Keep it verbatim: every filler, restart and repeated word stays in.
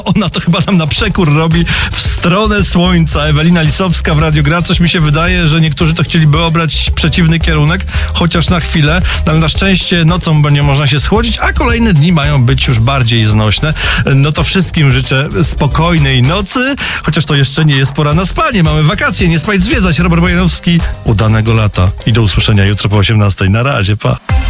Ona to chyba nam na przekór robi w stronę słońca. Ewelina Lisowska w Radiu Gra. Coś mi się wydaje, że niektórzy to chcieliby obrać przeciwny kierunek, chociaż na chwilę. Ale na szczęście nocą będzie można się schłodzić, a kolejne dni mają być już bardziej znośne. No to wszystkim życzę spokojnej nocy, chociaż to jeszcze nie jest pora na spanie. Mamy wakacje, nie spać, zwiedzać. Robert Bojanowski, udanego lata i do usłyszenia jutro po osiemnastej. Na razie, pa.